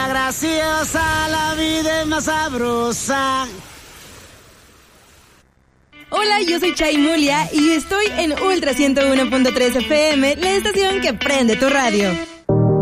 graciosa, la vida es más sabrosa. Hola, yo soy Chay Mulia y estoy en Ultra 101.3 FM, la estación que prende tu radio.